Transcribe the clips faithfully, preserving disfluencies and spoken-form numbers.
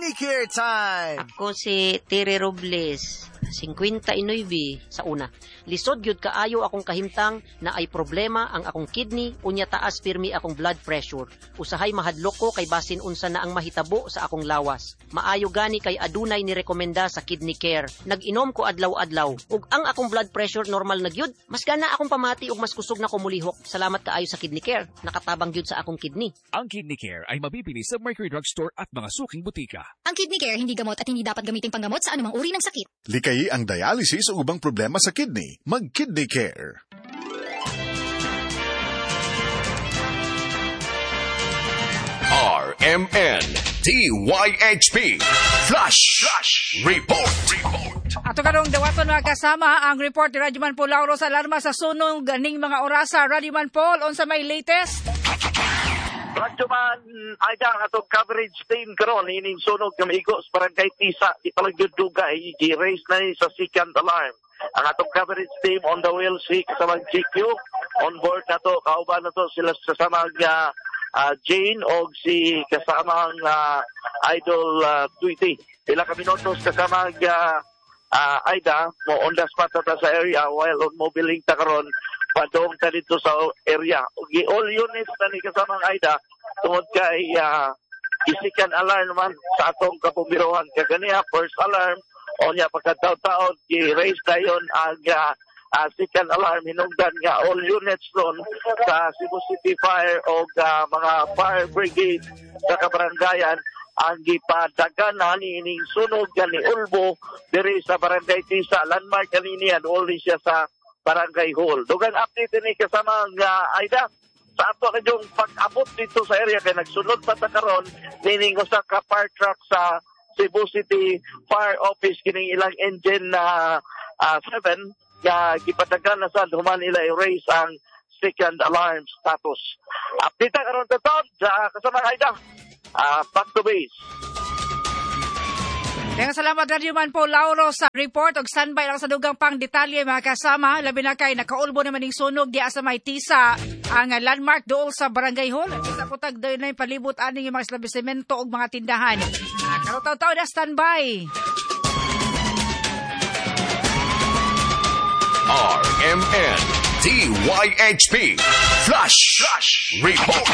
Kidney Care time! Ako si Tere Robles, fifty-nine sa una. Lisod gyud kaayo akong kahimtang na ay problema ang akong kidney, unya taas pirmi akong blood pressure. Usahay mahadlok ko kay basin unsa na ang mahitabo sa akong lawas. Maayo gani kay adunay ni rekomenda sa Kidney Care. Nag-inom ko adlaw-adlaw ug ang akong blood pressure normal na gyud. Mas gana akong pamati ug mas kusog na ko mulihok. Salamat kaayo sa Kidney Care. Nakatabang gyud sa akong kidney. Ang Kidney Care ay mabibili sa Mercury Drugstore at mga suking butika. Ang Kidney Care hindi gamot at hindi dapat gamitin panggamot sa anumang uri ng sakit. Likayi ang dialysis o ubang problema sa kidney. Mag-Kidney Care. R M N D Y H P Flash, Flash Report. Report. Ato karong dawaton mga kasama ang report ni Radyoman Paul Lauro sa alarma sa sunog ganing mga orasa. Radyoman Paul, unsa may latest? Radyoman, aja ang atong coverage team karon ining sunog nga maigo sa barangay Tisa, di palang yun dugay, i-raise na ni sa second alarm. Ang atong coverage team on the wheel, si kasamang G Q, on board na to, kauban na to sila sa kasamang uh, uh, Jane o si kasamang uh, Idol uh, Tweety. Sila kami notos kasamang uh, uh, Aida, mo on the spot na sa area while on mobiling ta karon padong ta dito sa area. Ugi all units na ni kasamang Aida tungod kay uh, isikan alarm man sa atong kapumirohan kaganiya first alarm o niya pagkataon-taon i-raise dayon ang uh, uh, second alarm hinungdan nga all units ron sa Cebu City Fire o uh, mga fire brigade sa kabarangayan ang gipadaganan ining sunog gani Ulbo diri sa barangay Tisa landmark kanini and only siya sa Barangay Hall. Dugang update ni kasama nga uh, Aida sa ato kayong pag-abot dito sa area kay nagsunod pa ta karon nining usa ka fire truck sa Cebu City Fire Office kining ilang engine na uh, seven nga gipadagan na sa human ila i-raise ang second alarm status. Update ta karon ta sa kasama Aida. Uh, back to base. Kaya salamat Radyoman Paul Lauro sa report og standby lang sa dugang pang detalye mga kasama. Labi na kay nakaulbo naman ng sunog di asa may Tisa ang landmark dool sa Barangay Hall. At sa putag doon na palibot aning yung mga establishmento og mga tindahan. Uh, Karutaw-taw na standby. R M N D Y H P Flash, Flash Report.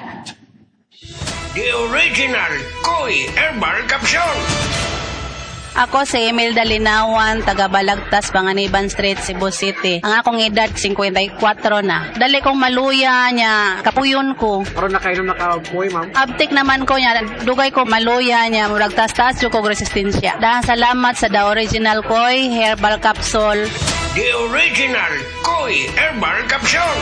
The original Koi Herbal Capsule. Ako si Imelda Linawan, taga Balagtas, Panganiban Street, Cebu City. Ang akong edad, fifty-four na. Dali kong maluya niya, kapuyon ko. Karon na kayo nakapoy, ma'am? Abtik naman ko niya, dugay ko maluya niya, murag tas-tas yung kong resistensya. Dahil salamat sa The Original Koi Herbal Capsule. The original Koi Herbal Capsule.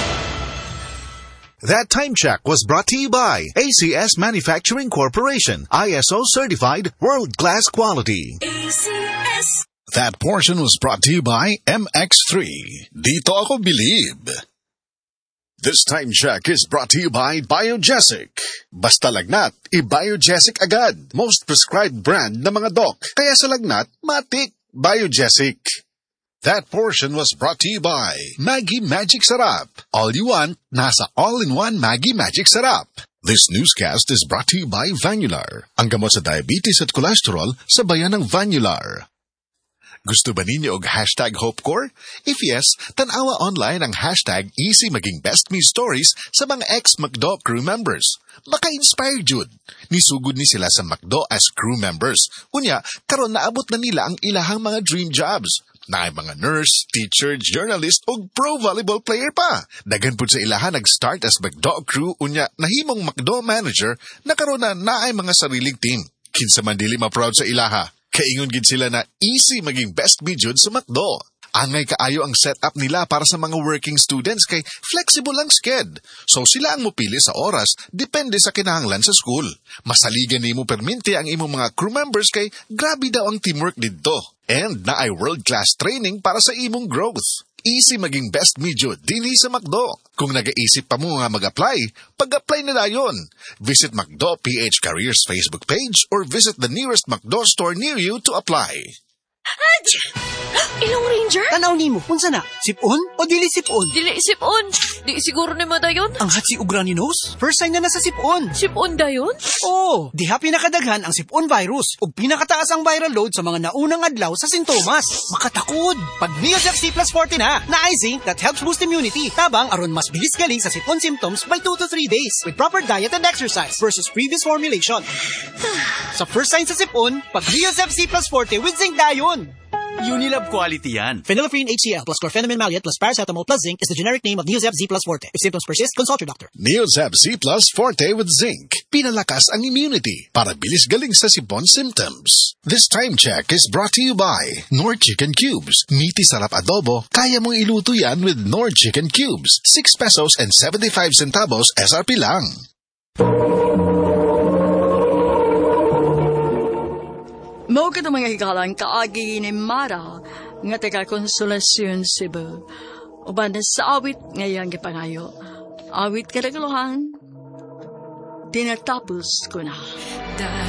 That time check was brought to you by A C S Manufacturing Corporation, I S O certified world-class quality. A C S. That portion was brought to you by M X three. Dito ako believe. This time check is brought to you by Biogesic. Basta lagnat, i-Biogesic agad. Most prescribed brand na mga doc. Kaya sa lagnat, matik. Biogesic. That portion was brought to you by Maggie Magic Sarap. All you want, nasa all-in-one Maggie Magic Sarap. This newscast is brought to you by Vanular. Ang gamot sa diabetes at cholesterol sa bayan ng Vanular. Gusto ba ninyo og hashtag HopeCore? If yes, tanawa online ang hashtag easy maging best me stories sa mga ex-McDo crew members. Maka-inspire jud. Nisugod ni sila sa McDo as crew members. Unya, karon naabot na nila ang ilahang mga dream jobs. Na mga nurse, teacher, journalist o pro volleyball player pa. Dagan po sa ilahan nag-start as McDo crew unya nahimong McDo manager na karon na naay mga sariling team. Kinsa man dili ma-proud sa ilaha. Kaingon gid sila na easy maging best me jud sa McDo. Angay kaayo ang setup nila para sa mga working students kay flexible ang sked. So sila ang mupili sa oras depende sa kinahanglan sa school. Masaligan nimo perminti ang imong mga crew members kay grabe daw ang teamwork didto. And na ay world-class training para sa imong growth. Easy maging best me jud dinhi sa McDo. Kung nagaisip pa mo nga mag-apply, pag-apply na dayon. Visit McDo P H Careers Facebook page or visit the nearest McDo store near you to apply. Ilong Ranger? Tanaw nimo, unsa na? Sipon o dili sipon? Dili sipon. Di siguro ni mo dayon. Ang hatsi ug runny nose? First sign na na sa sipon. Sipon dayon? Oo, diha pinakadaghan ang sipon virus ug pinakataas ang viral load sa mga naunang adlaw sa sintomas. Makatakod. Pag Neosep C plus forty na, na zinc that helps boost immunity. Tabang aron mas bilis galing sa sipon symptoms by two to three days with proper diet and exercise versus previous formulation. Sa first sign sa sipon, pag Neosep C plus forty with zinc dayon. Unilab quality yan. Phenylephrine H C L plus chlorpheniramine maleate plus paracetamol plus zinc is the generic name of Neosep Z plus Forte. If symptoms persist, consult your doctor. Neosep Z plus Forte with zinc. Pinalakas ang immunity para bilis galing sa sipon symptoms. This time check is brought to you by Nord Chicken Cubes. Meaty sarap adobo, kaya mong iluto yan with Nord Chicken Cubes. six pesos and seventy-five centavos S R P lang. Mao ka mga hikalang kaagi ni Mara nga taga Konsolasyon Cebu. Uban na sa awit ngayang gipangayo. Awit kadagalohan, tinatapos ko na.